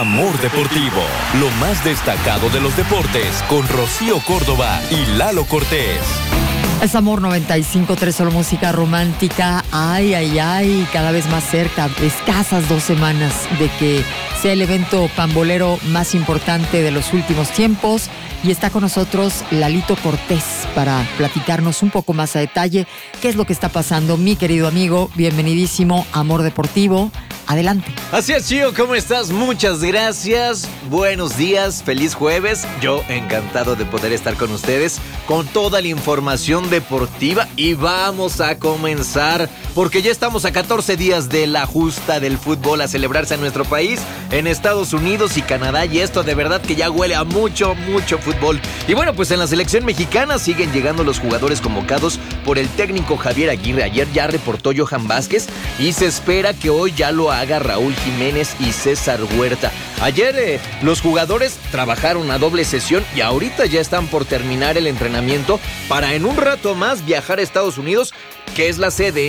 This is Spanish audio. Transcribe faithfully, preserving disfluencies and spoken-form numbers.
Amor Deportivo, lo más destacado de los deportes, con Rocío Córdoba y Lalo Cortés. Es Amor noventa y cinco punto tres, solo música romántica. Ay, ay, ay, cada vez más cerca, escasas dos semanas de que sea el evento pambolero más importante de los últimos tiempos. Y está con nosotros Lalito Cortés para platicarnos un poco más a detalle qué es lo que está pasando. Mi querido amigo, bienvenidísimo a Amor Deportivo. Adelante. Así es, Chío, ¿cómo estás? Muchas gracias, buenos días, feliz jueves. Yo encantado de poder estar con ustedes con toda la información deportiva y vamos a comenzar porque ya estamos a catorce días de la justa del fútbol a celebrarse en nuestro país, en Estados Unidos y Canadá, y esto de verdad que ya huele a mucho, mucho fútbol. Y bueno, pues en la selección mexicana siguen llegando los jugadores convocados por el técnico Javier Aguirre. Ayer ya reportó Johan Vázquez y se espera que hoy ya lo haga Raúl Jiménez y César Huerta. Ayer eh, los jugadores trabajaron a doble sesión y ahorita ya están por terminar el entrenamiento para en un rato más viajar a Estados Unidos, que es la sede